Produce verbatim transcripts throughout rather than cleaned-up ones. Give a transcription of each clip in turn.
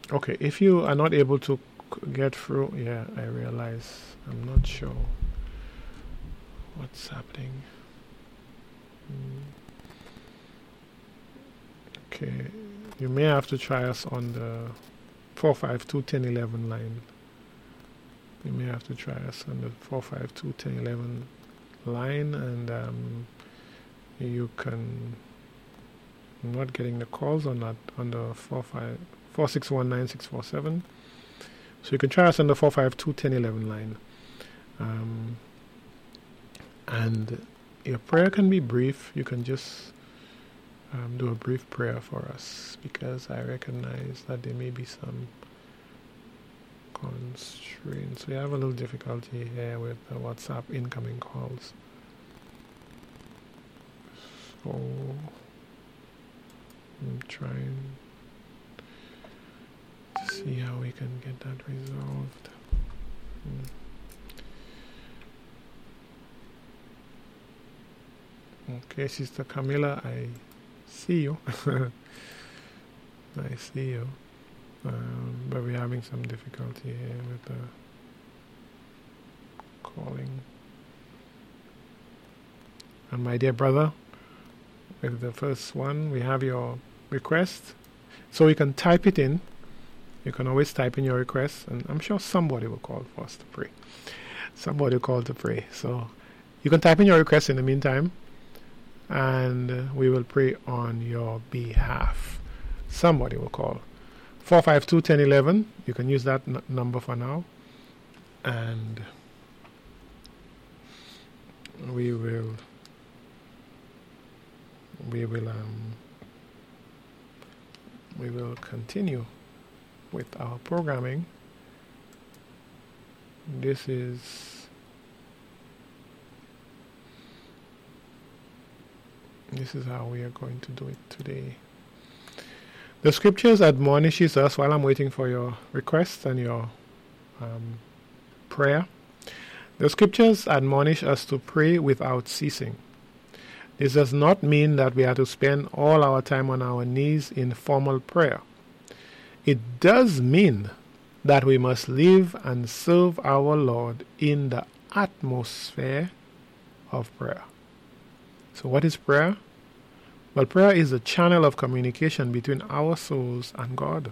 Okay, if you are not able to get through, yeah, I realize. I'm not sure what's happening. Mm. Okay, you may have to try us on the four five two ten eleven line. You may have to try us on the four five two ten eleven line, and um, you can. I'm not getting the calls on that on the four five four six one nine six four seven. So you can try us on the four five two ten eleven line. Um, and your prayer can be brief. You can just um, do a brief prayer for us, because I recognize that there may be some constraints. We have a little difficulty here with the WhatsApp incoming calls. So I'm trying to see how we can get that resolved. Hmm. Okay, Sister Camilla, I see you. I see you. Um, but we're having some difficulty here with the calling. And my dear brother, with the first one, we have your request. So you can type it in. You can always type in your request, and I'm sure somebody will call for us to pray. Somebody will call to pray. So you can type in your request in the meantime, and uh, we will pray on your behalf. Somebody will call. four five two ten eleven. You can use that n- number for now. And we will we will um, we will continue with our programming. This is This is how we are going to do it today. The scriptures admonishes us, while I'm waiting for your request and your um, prayer, the scriptures admonish us to pray without ceasing. This does not mean that we have to spend all our time on our knees in formal prayer. It does mean that we must live and serve our Lord in the atmosphere of prayer. So what is prayer? Well, prayer is a channel of communication between our souls and God.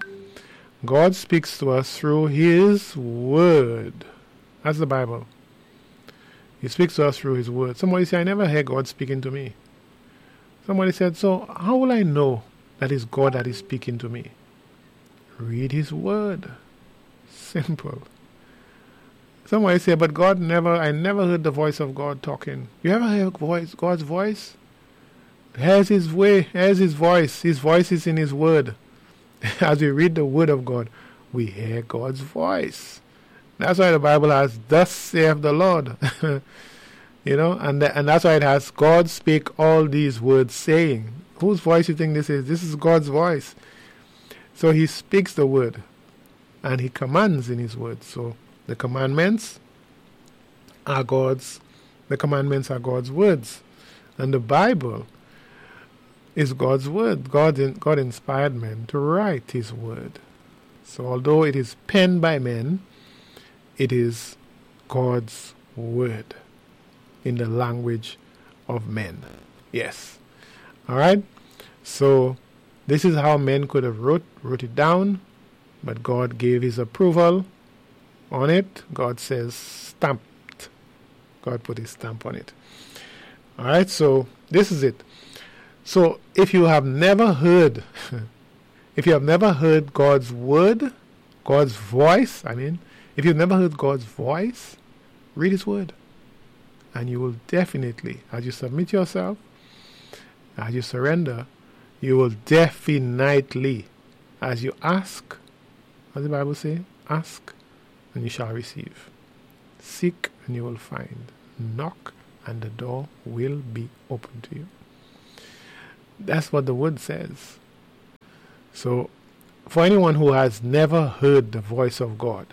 God speaks to us through His Word. That's the Bible. He speaks to us through His Word. Somebody said, I never heard God speaking to me. Somebody said, so how will I know that it's God that is speaking to me? Read His Word. Simple. Somebody say, but God never, I never heard the voice of God talking. You ever hear voice, God's voice? Here's His way, here's His voice. His voice is in His Word. As we read the Word of God, we hear God's voice. That's why the Bible has, thus saith the Lord. You know, and, th- and that's why it has, God spake all these words saying. Whose voice you think this is? This is God's voice. So He speaks the Word, and He commands in His Word. So the commandments are God's, the commandments are God's words. And the Bible is God's word. God, in, God inspired men to write His word. So although it is penned by men, it is God's word in the language of men. Yes. All right? So this is how men could have wrote, wrote it down, but God gave His approval on it. God says stamped. God put His stamp on it. All right, so this is it. So if you have never heard, if you have never heard God's word, God's voice, I mean, if you've never heard God's voice, read His word. And you will definitely, as you submit yourself, as you surrender, you will definitely, as you ask, what does the Bible say? Ask and you shall receive. Seek and you will find. Knock and the door will be open to you. That's what the word says. So, for anyone who has never heard the voice of God,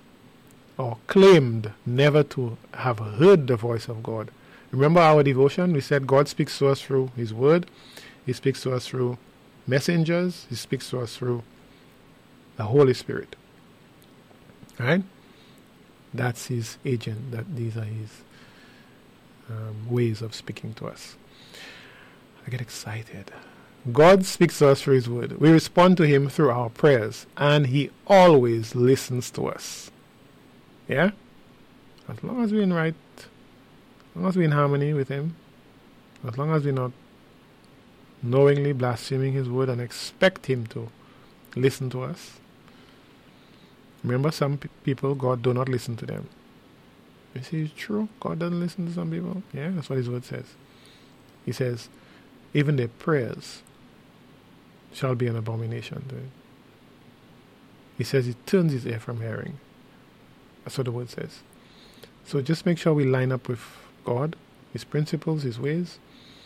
or claimed never to have heard the voice of God, remember our devotion? We said God speaks to us through His word. He speaks to us through messengers. He speaks to us through the Holy Spirit. Right? That's his agent. That these are his um, ways of speaking to us. I get excited. God speaks to us through his word. We respond to him through our prayers, and he always listens to us. Yeah? As long as we're in right, as long as we're in harmony with him, as long as we're not knowingly blaspheming his word and expect him to listen to us. Remember, some pe- people, God do not listen to them. You see, it's true. God doesn't listen to some people. Yeah, that's what his word says. He says, even their prayers shall be an abomination to him. He says he turns his ear from hearing. That's what the word says. So just make sure we line up with God, his principles, his ways,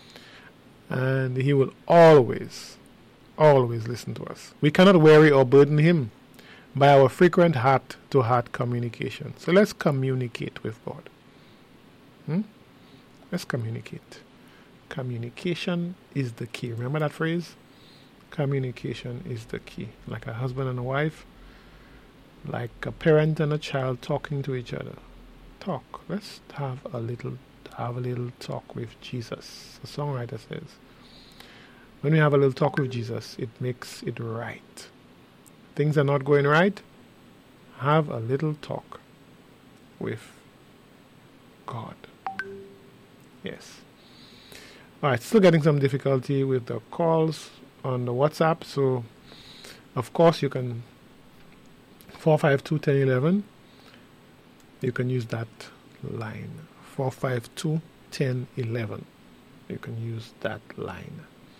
and he will always, always listen to us. We cannot weary or burden him by our frequent heart-to-heart communication. So let's communicate with God. Hmm? Let's communicate. Communication is the key. Remember that phrase? Communication is the key. Like a husband and a wife, like a parent and a child talking to each other. Talk. Let's have a little have a little talk with Jesus. The songwriter says, when we have a little talk with Jesus, it makes it right. Things are not going right, have a little talk with God. Yes. Alright, still getting some difficulty with the calls on the WhatsApp, so of course you can four five two, one zero one one, you can use that line. four five two, one zero one one. You can use that line.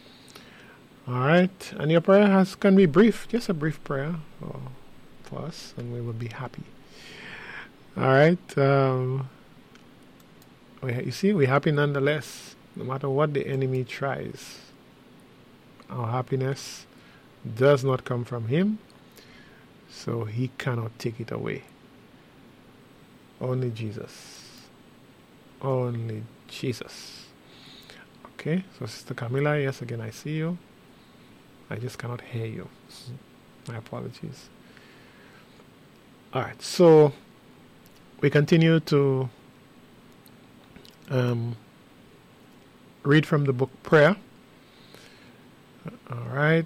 Alright, and your prayer has can be brief, just a brief prayer for, for us, and we will be happy. Alright, um, we, you see, we're happy nonetheless, no matter what the enemy tries. Our happiness does not come from him, so he cannot take it away. Only Jesus. Only Jesus. Okay, so Sister Camilla, yes, again I see you. I just cannot hear you. My apologies. Alright, so we continue to um, read from the book Prayer. Alright.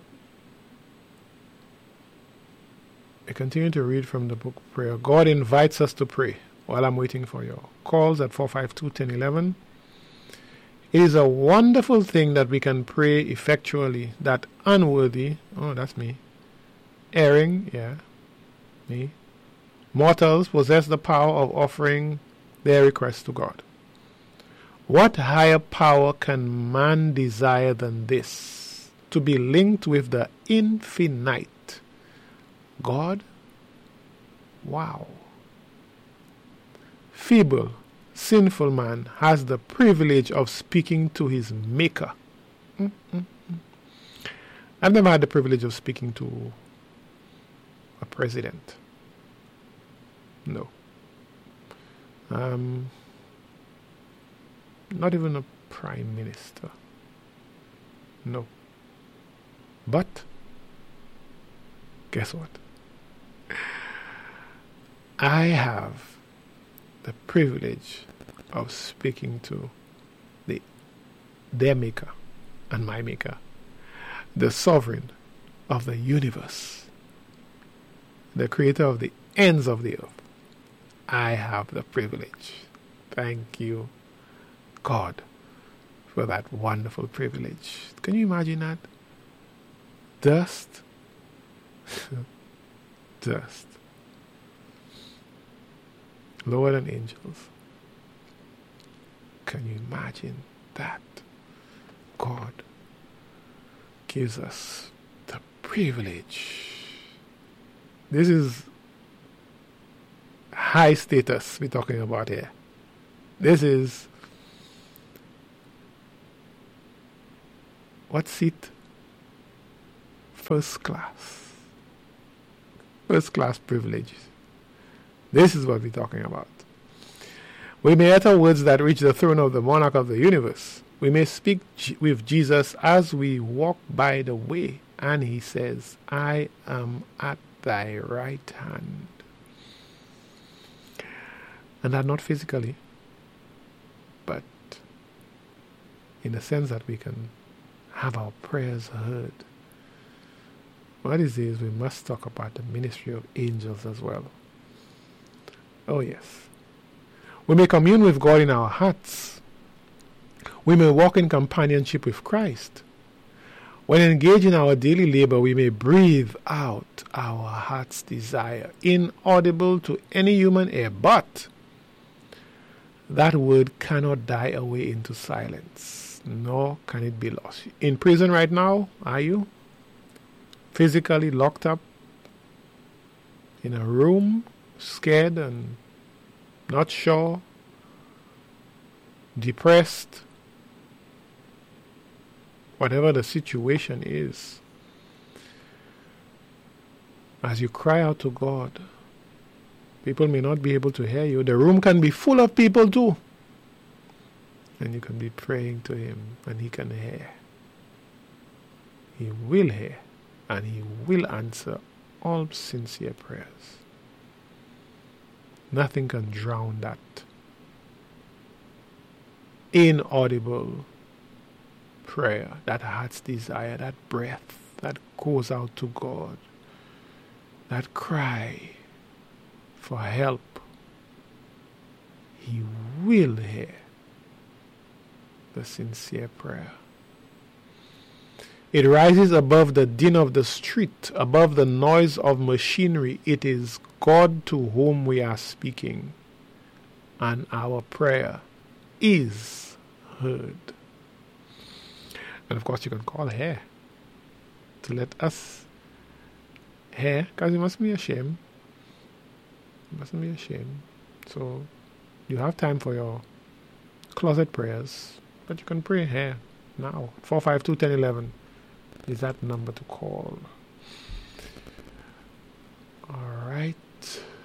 We continue to read from the book Prayer. God invites us to pray while I'm waiting for your calls at four five two, one zero one one. It is a wonderful thing that we can pray effectually, that unworthy, oh, that's me, erring, yeah, me, mortals possess the power of offering their requests to God. What higher power can man desire than this? To be linked with the infinite God? Wow. Feeble, sinful man has the privilege of speaking to his maker. Mm-mm-mm. I've never had the privilege of speaking to a president. No. Um, not even a prime minister. No. But, guess what? I have the privilege of speaking to the their maker and my maker, the sovereign of the universe, the creator of the ends of the earth. I have the privilege. Thank you, God, for that wonderful privilege. Can you imagine that? Dust. Dust. Lower than angels. Can you imagine that? God gives us the privilege. This is high status we're talking about here. This is what seat? First class. First class privileges. This is what we're talking about. We may utter words that reach the throne of the monarch of the universe. We may speak G- with Jesus as we walk by the way, and he says, I am at thy right hand. And that not physically, but in the sense that we can have our prayers heard. What is this? We must talk about the ministry of angels as well. Oh yes. We may commune with God in our hearts. We may walk in companionship with Christ. When engaged in our daily labor, we may breathe out our heart's desire, inaudible to any human ear, but that word cannot die away into silence, nor can it be lost. In prison right now, are you? Physically locked up in a room, scared and not sure, depressed, whatever the situation is. As you cry out to God, people may not be able to hear you. The room can be full of people too. And you can be praying to Him and He can hear. He will hear and He will answer all sincere prayers. Nothing can drown that inaudible prayer, that heart's desire, that breath that goes out to God, that cry for help. He will hear the sincere prayer. It rises above the din of the street, above the noise of machinery. It is God to whom we are speaking, and our prayer is heard. And of course you can call her to let us hear, because you mustn't be ashamed. You mustn't be ashamed. So you have time for your closet prayers, but you can pray here now. four five two, one zero one one is that number to call. All right.